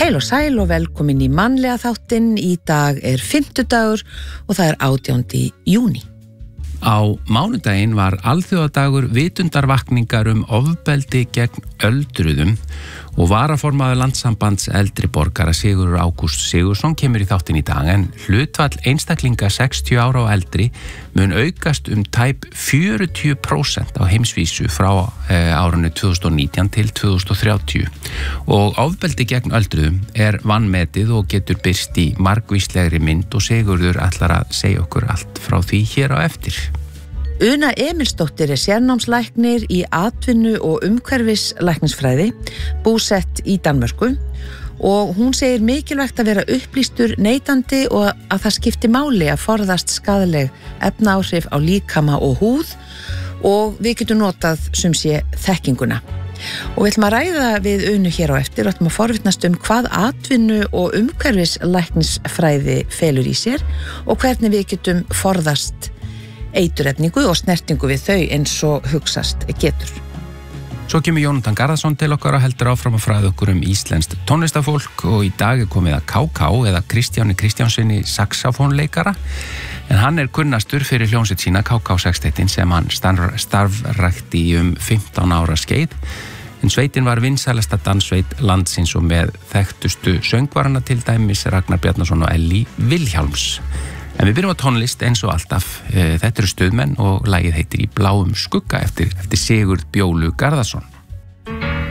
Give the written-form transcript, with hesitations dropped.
Heil og sæl og velkomin í mannlega þáttinn. Í dag 50dagur og það 18. júní. Á mánudaginn var alþjóðadagur vitundarvakningar ofbeldi gegn öldruðum og varaformaður Landssambands eldri borgara Sigurður Ágúst Sigurðsson kemur í þáttinn í dag, en hlutfall einstaklinga 60 ára og eldri mun aukast tæp 40% á heimsvísu frá árinu 2019 til 2030 og ofbeldi gegn öldruðum vanmetið og getur birst í margvíslegri mynd og Sigurður ætlar að segja okkur allt frá því hér á eftir. Una Emilsdóttir sérnámslæknir í atvinnu- og umhverfislæknisfræði, búsett í Danmörku, og hún segir mikilvægt að vera upplýstur neytandi og að það skipti máli að forðast skaðleg efnaáhrif á líkama og húð, og við getum notað sé þekkinguna. Og við ætlum að ræða við Unu hér á eftir og ætlum að forvitnast hvað atvinnu- og umhverfislæknisfræði felur í sér og hvernig við getum forðast eiturefningu og snertingu við þau eins og hugsast getur. Svo kemur Jónatan Garðarsson til okkar og heldur áfram að fræða okkur íslenskt tónlistafólk, og í dag komið að KK eða Kristjáni Kristjánsinni saxofónleikara, en hann kunnastur fyrir hljómsveit sína KK Sextettin sem hann starfrækti í 15 ára skeið. En sveitin var vinsælasta danssveit landsins og með þekktustu söngvarana til dæmis Ragnar Bjarnason og Ellý Vilhjálms. En við byrjum á tónlist eins og alltaf. Þetta Stuðmenn og lagið heitir Í bláum skugga eftir Sigurð Bjólu Garðarsson.